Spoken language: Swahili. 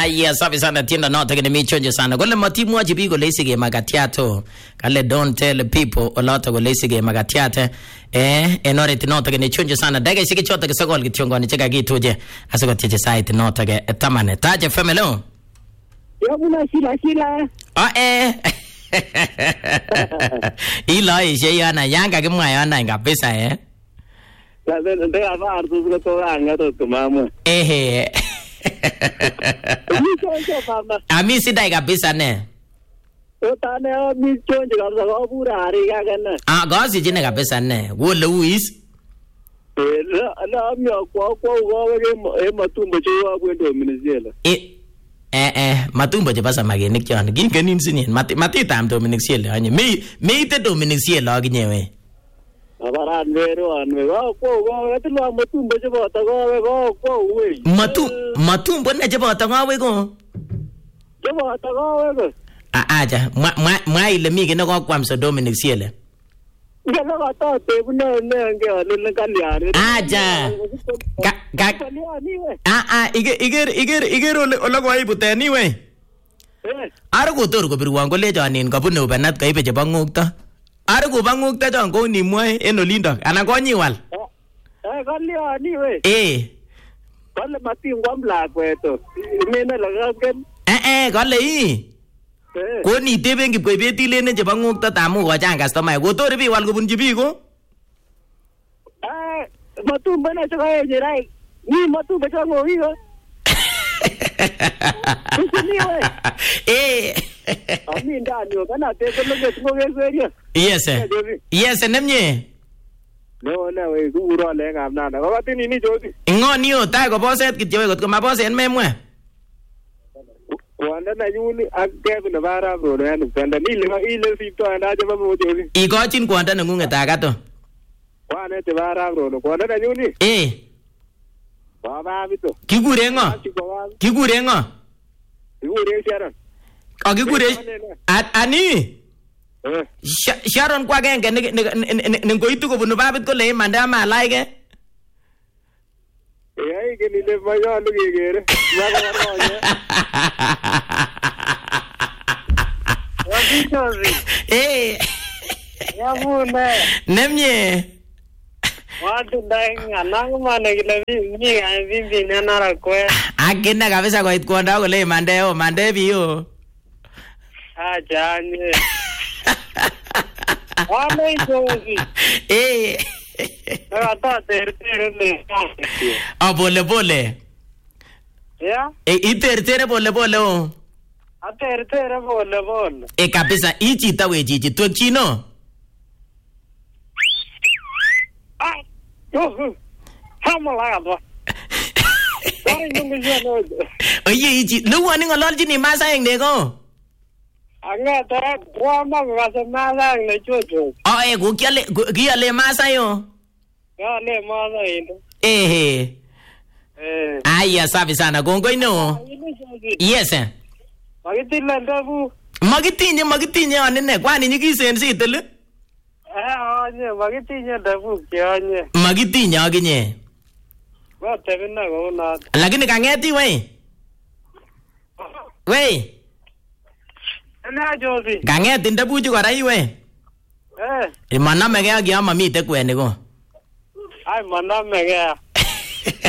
Aya, safi sana tienda nota kene michonjo sana. Kole matimwachi biik kole isige makatiato. Kale don't tell people olota kole isige makatiate. En oret nota kene chonjo sana. Daga isige chota kesogol kityongoni cheka kituje. Asikoteche site nota ke tamane. Taje femelo. Yabuna shila. Ilo ishe yana yanga kimwa yana kabisa Ndio afar tu to anga to tumama. Ami sidai kabisa ne. Tane mi chonje kabisa ko pura hari kana. Gosi jine kabisa ne. Wole uis. La mi kwa we matumbo cho kwendo Venezuela. Matumbo je basa magenik chon. Gingenin sinin matitam Dominic Cielo anye. Meite Dominic Cielo aginye we. Abaran vero anwe ko atlo matumbo je bota ko we. Matumbo ne je bota we ko. Je bota we ko. Aja ma ile mi gene ko kwamsa Dominic Cielo. Ngelo ka to te bune ne nge kaliare. Aja. Iger ole ko ibuteni we. Are ko tor ko birwan ko lejonin kabune ubenat kaibe chebo ngukto. Are ko bangukto jon ko ni mwe en olindo anan ko nyiwal. Kaliani we. Kale matin kwam lakweto. Mena lagaken. Kale ii. Ko ni teben kipkoibeti lene chebo ngukto tamu ko chang customer ko tor bi wal kobunji bi ko. Matumbo na chaka yerai. Ni matumbo chango hiyo. Ami ndani kana teko loge tugogezeria. Yes nemye. No we guro le ngamna. Ko batini ni jodi. Ngoni o tai ko boset kityo we ko mabosen memwe. Kwanda na yuni akebe na bara bro na kwanda ni ile sipto anda jaba mo jodi. Igochin kwanda nengunget akato. Kwane te bara bro kwanda na yuni. Baba bito. Kigure ngo? Kigure Sharon. Kigure ani? Sharon kwa genge ngoitu ko bunu babit ko le manda ma like. Ai ke ni le mayo lu gegere. Yabuna. Nemye. Watu dainga nangu mana kila vipi nana kwe. Akina kabisa kwa itkonda kole mande biyo. Janye. Wame jozi. Ata tertere le. Pole. Ya? Tertere pole o. Tertere pole. Kabisa ichita we chichi twekchino. Oye ichi luwani ngololchini masaeng neko. Angata kwama ngase masaeng ne chocho. Ko kiale masayo. Yale masaeng. Aya safi sana kongoi no. Yes. Magitinye anene kwani nyikisen sitel. Magitinye ndabu kyanye. Magitinye akinye. Wote bina gona. Lakini kangeti we. Ana jozi. Kangeti ndabuji kora iwe. Manamege ak ya mamite kwenik ko. Ai manamege.